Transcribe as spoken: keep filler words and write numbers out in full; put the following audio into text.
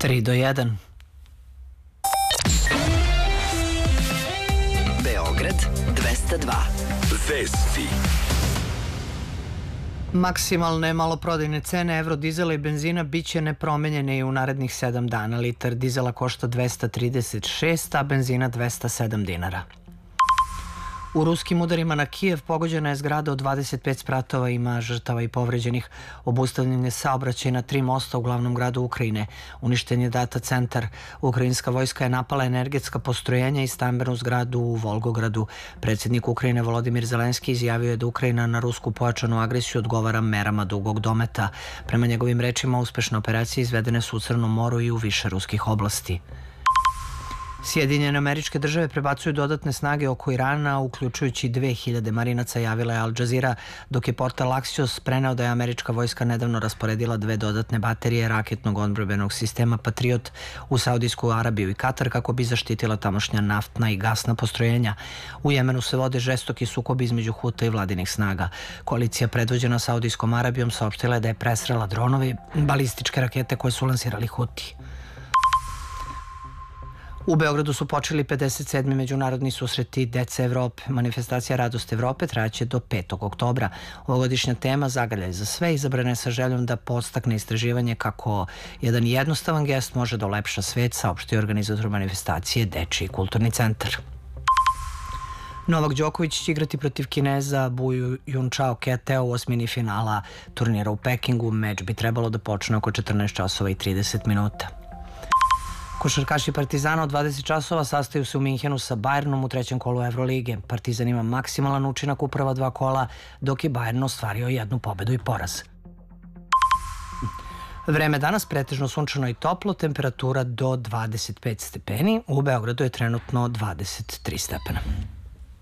tri do jedan. Beograd dvesta dva. Vesti. Maksimalne maloprodajne cene evrodizela i benzina biće nepromenjene i u narednih sedam dana. Litar dizela košta dvesta trideset šest, a benzina dvesta sedam dinara. U ruskim udarima na Kijev pogođena je zgrada od dvadeset pet spratova, ima žrtava i povređenih. Obustavljen je saobraćaj na tri mosta u glavnom gradu Ukrajine. Uništen je data centar. Ukrajinska vojska je napala energetska postrojenja i stambenu zgradu u Volgogradu. Predsjednik Ukrajine Volodimir Zelenski izjavio je da Ukrajina na rusku pojačanu agresiju odgovara merama dugog dometa. Prema njegovim rečima, uspešne operacije izvedene su u Crnom moru i u više ruskih oblasti. Sjedinjene Američke Države prebacuju dodatne snage oko Irana, uključujući dve hiljade marinaca, javila je Al Jazeera, dok je portal Axios preneo da je američka vojska nedavno rasporedila dve dodatne baterije raketnog odbrambenog sistema Patriot u Saudijsku Arabiju i Katar kako bi zaštitila tamošnja naftna i gasna postrojenja. U Jemenu se vode žestoki sukobi između Huta i vladinih snaga. Koalicija predvođena Saudijskom Arabijom saopštila je da je presrela dronovi balističke rakete koje su lansirali Huti. U Beogradu su počeli pedeset sedmi međunarodni susreti Dece Evrope. Manifestacija Radost Evrope trajaće do petog oktobra. Ovogodišnja tema Zagrljaj za sve izabrana je sa željom da podstakne istraživanje kako jedan jednostavan gest može da ulepša svet, saopštio organizator manifestacije Dečiji kulturni centar. Novak Đoković će igrati protiv Kineza Buju Junčao Keteo u osmini finala turnira u Pekingu. Meč bi trebalo da počne oko četrnaest časova i trideset minuta. Košarkaši Partizana od dvadeset časova sastaju se u Minhenu sa Bayernom u trećem kolu Evrolige. Partizan ima maksimalan učinak u prva dva kola, dok je Bayern ostvario jednu pobedu i poraz. Vreme danas pretežno sunčano i toplo, temperatura do dvadeset pet stepeni. U Beogradu je trenutno dvadeset tri stepena.